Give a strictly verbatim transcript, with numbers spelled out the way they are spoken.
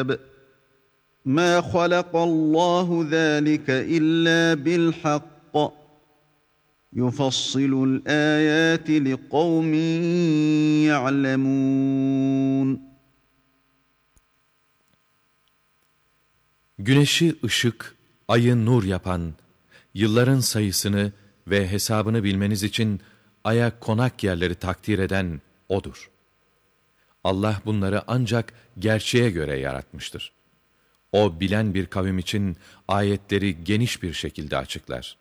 مَا خَلَقَ اللّٰهُ ذَٰلِكَ إِلَّا بِالْحَقِّ يُفَصِّلُ الْآيَاتِ لِقَوْمٍ يَعْلَمُونَ. Güneşi ışık, ayı nur yapan, yılların sayısını ve hesabını bilmeniz için aya konak yerleri takdir eden O'dur. Allah bunları ancak gerçeğe göre yaratmıştır. O bilen bir kavim için ayetleri geniş bir şekilde açıklar.